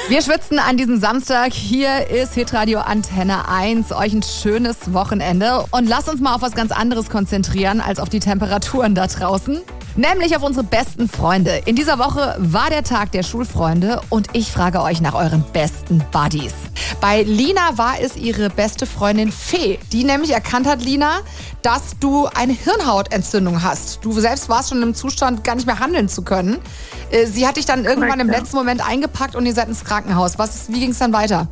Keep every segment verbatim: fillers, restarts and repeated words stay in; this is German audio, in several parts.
Wir schwitzen an diesem Samstag. Hier ist Hitradio Antenne eins. Euch ein schönes Wochenende. Und lasst uns mal auf was ganz anderes konzentrieren als auf die Temperaturen da draußen. Nämlich auf unsere besten Freunde. In dieser Woche war der Tag der Schulfreunde und ich frage euch nach euren besten Buddies. Bei Lina war es ihre beste Freundin Fee, die nämlich erkannt hat, Lina, dass du eine Hirnhautentzündung hast. Du selbst warst schon im Zustand, gar nicht mehr handeln zu können. Sie hat dich dann irgendwann im letzten Moment eingepackt und ihr seid ins Krankenhaus. Was, wie ging es dann weiter?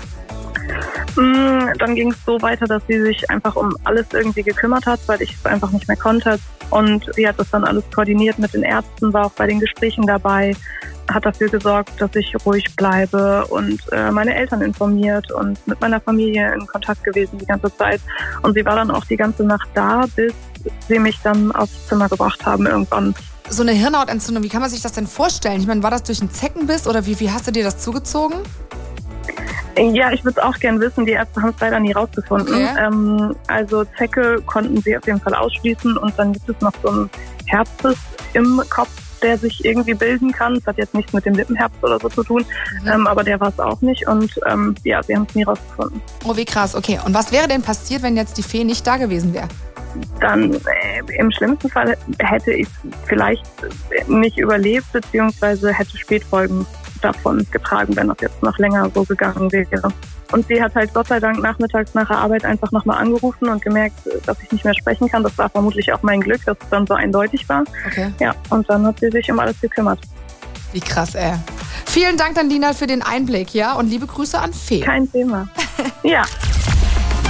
Dann ging es so weiter, dass sie sich einfach um alles irgendwie gekümmert hat, weil ich es einfach nicht mehr konnte. Und sie hat das dann alles koordiniert mit den Ärzten, war auch bei den Gesprächen dabei, hat dafür gesorgt, dass ich ruhig bleibe und äh, meine Eltern informiert und mit meiner Familie in Kontakt gewesen die ganze Zeit. Und sie war dann auch die ganze Nacht da, bis sie mich dann aufs Zimmer gebracht haben irgendwann. So eine Hirnhautentzündung, wie kann man sich das denn vorstellen? Ich meine, war das durch einen Zeckenbiss oder wie, wie hast du dir das zugezogen? Ja, ich würde es auch gern wissen. Die Ärzte haben es leider nie rausgefunden. Okay. Ähm, also Zecke konnten sie auf jeden Fall ausschließen. Und dann gibt es noch so einen Herpes im Kopf, der sich irgendwie bilden kann. Das hat jetzt nichts mit dem Lippenherpes oder so zu tun. Mhm. Ähm, aber der war es auch nicht. Und ähm, ja, sie haben es nie rausgefunden. Oh, wie krass. Okay. Und was wäre denn passiert, wenn jetzt die Fee nicht da gewesen wäre? Dann äh, im schlimmsten Fall hätte ich vielleicht nicht überlebt, beziehungsweise hätte Spätfolgen davon getragen, wenn das jetzt noch länger so gegangen wäre. Und sie hat halt Gott sei Dank nachmittags nach der Arbeit einfach nochmal angerufen und gemerkt, dass ich nicht mehr sprechen kann. Das war vermutlich auch mein Glück, dass es dann so eindeutig war. Okay. Ja, und dann hat sie sich um alles gekümmert. Wie krass, ey. Vielen Dank dann, Lina, für den Einblick, ja? Und liebe Grüße an Fee. Kein Thema. Ja.